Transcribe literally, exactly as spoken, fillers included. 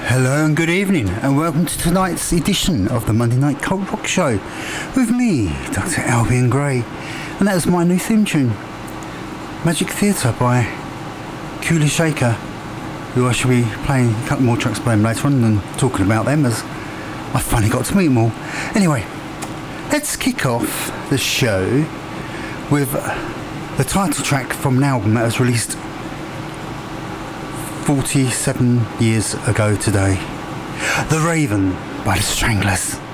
Hello and good evening, and welcome to tonight's edition of the Monday Night Cult Rock Show with me, Doctor Albion Gray, and that was my new theme tune, Magic Theatre by Kula Shaker, who I shall be playing a couple more tracks by them later on and talking about them as I finally got to meet them all. Anyway, let's kick off the show with the title track from an album that was released forty-seven years ago today, The Raven by The Stranglers.